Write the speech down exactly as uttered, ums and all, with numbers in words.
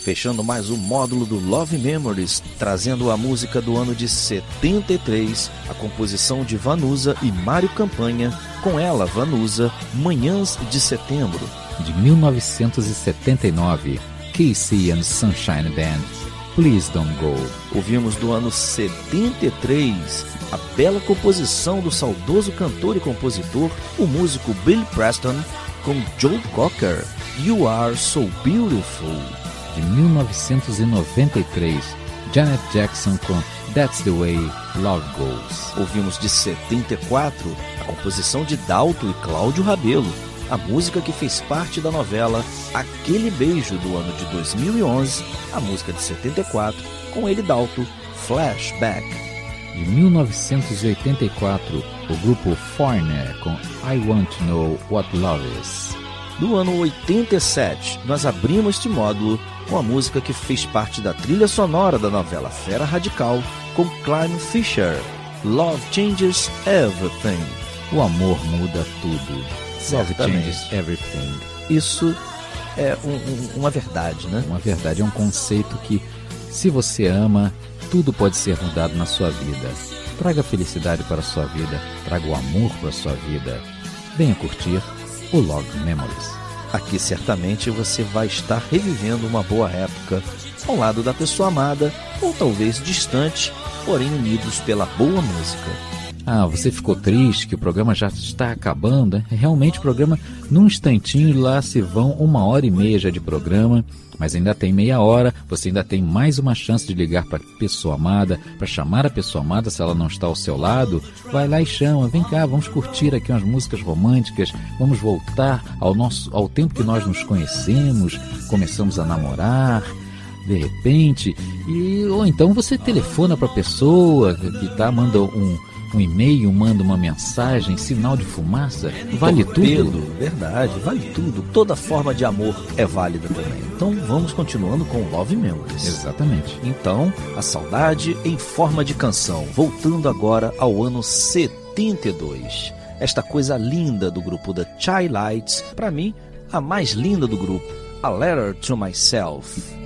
Fechando mais um módulo do Love Memories, trazendo a música do ano de setenta e três, a composição de Vanusa e Mário Campanha, com ela, Vanusa, Manhãs de Setembro. De mil novecentos e setenta e nove, Casey and Sunshine Band, Please Don't Go. Ouvimos do ano setenta e três, a bela composição do saudoso cantor e compositor, o músico Billy Preston, com Joe Cocker, You Are So Beautiful. De mil novecentos e noventa e três, Janet Jackson com That's the Way Love Goes. Ouvimos de setenta e quatro a composição de Dalto e Cláudio Rabelo, a música que fez parte da novela Aquele Beijo do ano de dois mil e onze, a música de setenta e quatro, com ele Dalto, Flashback. De mil novecentos e oitenta e quatro, o grupo Foreigner com I Want to Know What Love Is. Do ano oitenta e sete, nós abrimos este módulo com a música que fez parte da trilha sonora da novela Fera Radical, com Clyde Fisher, Love Changes Everything. O amor muda tudo. Love Certamente. Changes Everything. Isso é um, um, uma verdade, né? Uma verdade, é um conceito que, se você ama, tudo pode ser mudado na sua vida. Traga felicidade para a sua vida, traga o amor para a sua vida. Venha curtir o Love Memories. Aqui certamente você vai estar revivendo uma boa época ao lado da pessoa amada, ou talvez distante, porém unidos pela boa música. Ah, você ficou triste que o programa já está acabando? Realmente o programa, num instantinho, lá se vão uma hora e meia já de programa, mas ainda tem meia hora, você ainda tem mais uma chance de ligar para a pessoa amada, para chamar a pessoa amada se ela não está ao seu lado. Vai lá e chama, vem cá, vamos curtir aqui umas músicas românticas, vamos voltar ao, nosso, ao tempo que nós nos conhecemos, começamos a namorar, de repente, e, ou então você telefona para a pessoa que tá, manda um... um e-mail, manda uma mensagem, sinal de fumaça, vale Torpedo, tudo. Verdade, vale tudo. Toda forma de amor é válida também. Então vamos continuando com Love Memories. Exatamente. Então, a saudade em forma de canção, voltando agora ao ano setenta e dois. Esta coisa linda do grupo The Chi-Lites, para mim, a mais linda do grupo, A Letter to Myself.